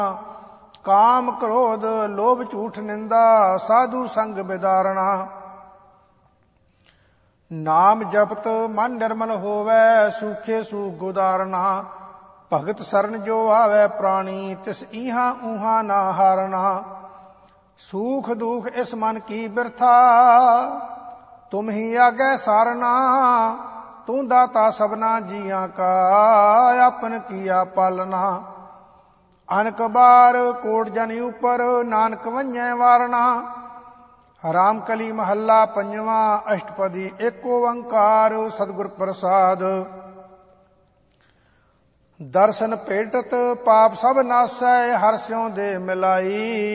ਕਾਮ ਕ੍ਰੋਧ ਲੋਭ ਝੂਠ ਨਿੰਦਾ ਸਾਧੂ ਸੰਗ ਬਿਦਾਰਣਾ। ਨਾਮ ਜਪਤ ਮਨ ਨਿਰਮਲ ਹੋਵੈ ਸੂਖੇ ਸੂਖ ਗੁਦਾਰਨਾ। ਭਗਤ ਸਰਨ ਜੋ ਆਵੈ ਪ੍ਰਾਣੀ ਤਿਸ ਈਹਾਂ ਊਹਾਂ ਨਾ ਹਾਰਨਾ। ਸੂਖ ਦੁਖ ਇਸ ਮਨ ਕੀ ਬਿਰਥਾ ਤੁਮ ਹੀ ਆਗੈ ਸਾਰਨਾ। ਤੂੰ ਦਾਤਾ ਸਭਨਾ ਜੀਆਂ ਕਾ ਆਪਨ ਕੀਆ ਪਾਲਨਾ। ਅਨਕ ਬਾਰ ਕੋਟ ਜਨ ਉਪਰ ਨਾਨਕ ਵੰਜੈ ਵਾਰਨਾ। ਰਾਮ ਕਲੀ ਮਹੱਲਾ ਪੰਜਵਾਂ ਅਸ਼ਟਪਦੀ ਏਕ ਓੰਕਾਰ ਸਤਿਗੁਰ ਪ੍ਰਸਾਦ। ਦਰਸ਼ਨ ਭੇਟਤ ਪਾਪ ਸਭ ਨਾਸੈ ਹਰਿ ਸਿਉ ਦੇ ਮਿਲਾਈ।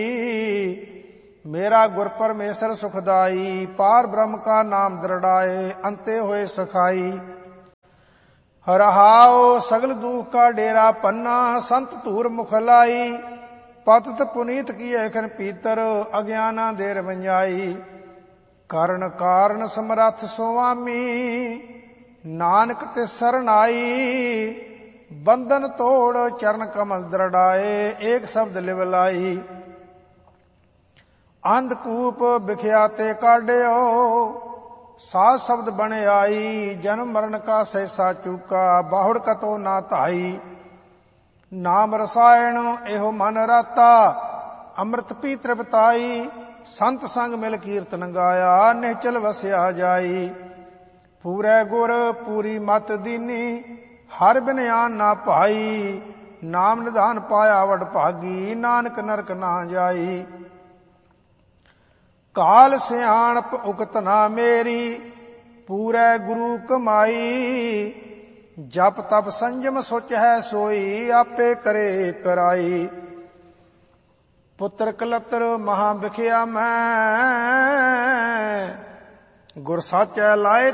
ਮੇਰਾ ਗੁਰ ਪਰਮੇਸ਼ਰ ਸੁਖਦਾਈ ਪਾਰ ਬ੍ਰਹਮ ਕਾ ਨਾਮ ਦ੍ਰਿੜਾਏ ਅੰਤੇ ਹੋਏ ਸਖਾਈ। ਰਹਾਉ ਸਗਲ ਦੁਖ ਕਾ ਡੇਰਾ ਪੰਨਾ ਸੰਤ ਧੂਰ ਮੁਖ ਲਾਈ। ਪਤਿਤ ਪੁਨੀਤ ਕੀਏ ਖਨ ਪੀਤਰ ਅਗਿਆਨਾ ਦੇ ਰਵੰਜਾਈ। ਕਰਨ ਕਾਰਨ ਸਮਰੱਥ ਸੁਆਮੀ ਨਾਨਕ ਤੇ ਸਰਨਾਈ। ਬੰਧਨ ਤੋੜ ਚਰਨ ਕਮਲ ਦ੍ਰਿੜਾਏ ਏਕ ਸ਼ਬਦ ਲਿਵ ਲਾਈ। ਅੰਧਕੂਪ ਬਿਖਿਆ ਤੇ ਕਾਢਿਓ ਸਾਧ ਸ਼ਬਦ ਬਣ ਆਈ। ਜਨਮ ਮਰਨ ਕਾ ਸਹਿਸਾ ਚੂਕਾ ਬਾਹੁੜ ਕਤੋ ਨਾ ਧਾਈ। ਨਾਮ ਰਸਾਇਣ ਇਹੋ ਮਨ ਰਾਤਾ ਅੰਮ੍ਰਿਤ ਪੀ ਤ੍ਰਿਪਤਾਈ। ਸੰਤ ਸੰਗ ਮਿਲ ਕੀਰਤਨ ਗਾਇਆ ਨਿਹਚਲ ਵਸਿਆ ਜਾਈ। ਪੂਰੇ ਗੁਰ ਪੂਰੀ ਮਤ ਦੀਨੀ ਹਰ ਬਿਨਿਆਨ ਨਾ ਭਾਈ। ਨਾਮ ਨਿਧਾਨ ਪਾਇਆ ਵਡ ਭਾਗੀ ਨਾਨਕ ਨਰਕ ਨਾ ਜਾਈ। ਕਾਲ ਸਿਆਣਪ ਉਕਤ ਨਾ ਮੇਰੀ ਪੂਰੇ ਗੁਰੂ ਕਮਾਈ। ਜਪ ਤਪ ਸੰਜਮ ਸੁਚ ਹੈ ਸੋਈ ਆਪੇ ਕਰੇ ਕਰਾਈ। ਪੁੱਤਰ ਕਲਤਰ ਮਹਾ ਬਿਖਿਆ ਮੈਂ ਗੁਰ ਸਾਚੈ ਲਾਏ